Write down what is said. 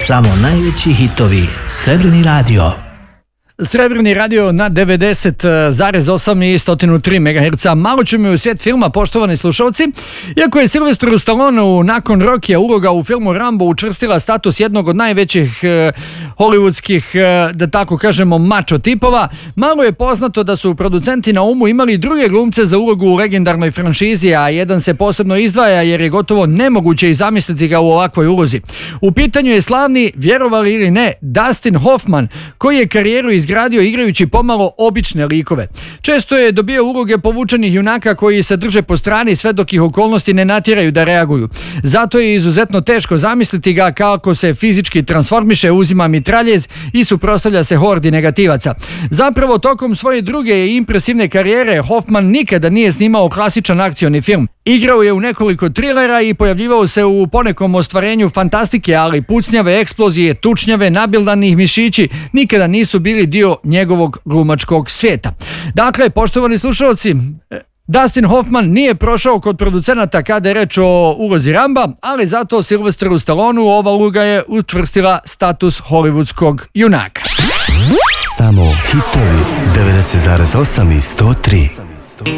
Samo najveći hitovi. Srebrni radio. Srebrni radio na 90,8 i 103 MHz. Malo ćemo u svijet filma, poštovani slušalci. Iako je Sylvesteru Stalloneu nakon Rockija uloga u filmu Rambo učvrstila status jednog od najvećih hollywoodskih, da tako kažemo, mačo tipova, malo je poznato da su producenti na umu imali druge glumce za ulogu u legendarnoj franšizi, a jedan se posebno izdvaja jer je gotovo nemoguće i zamisliti ga u ovakvoj ulozi. U pitanju je slavni, vjerovali ili ne, Dustin Hoffman, koji je karijeru izgradio igrajući pomalo obične likove. Često je dobio uloge povučenih junaka koji se drže po strani sve dok ih okolnosti ne natjeraju da reaguju. Zato je izuzetno teško zamisliti ga kako se fizički transformiše, uzima mitraljez i suprotstavlja se hordi negativaca. Zapravo, tokom svoje druge i impresivne karijere Hoffman nikada nije snimao klasičan akcioni film. Igrao je u nekoliko trilera i pojavljivao se u ponekom ostvarenju fantastike, ali pucnjave, eksplozije, tučnjave, nabildanih mišići nikada nisu bili dio njegovog glumačkog svijeta. Dakle, poštovani slušalci, Dustin Hoffman nije prošao kod producenata kada je reč o ulozi Ramba, ali zato Sylvesteru Stalloneu ova uloga je učvrstila status hollywoodskog junaka. Samo hitovi 90,8 i 103.